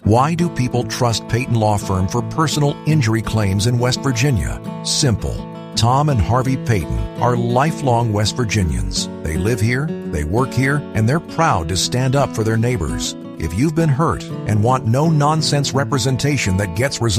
Why do people trust Peyton Law Firm for personal injury claims in West Virginia? Simple. Tom and Harvey Peyton are lifelong West Virginians. They live here, they work here, and they're proud to stand up for their neighbors. If you've been hurt and want no-nonsense representation that gets results,